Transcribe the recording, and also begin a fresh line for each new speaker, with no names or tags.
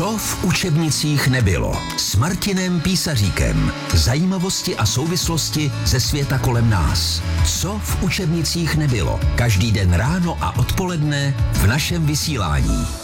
Co v učebnicích nebylo? S Martinem Písaříkem. Zajímavosti a souvislosti ze světa kolem nás. Co v učebnicích nebylo? Každý den ráno a odpoledne v našem vysílání.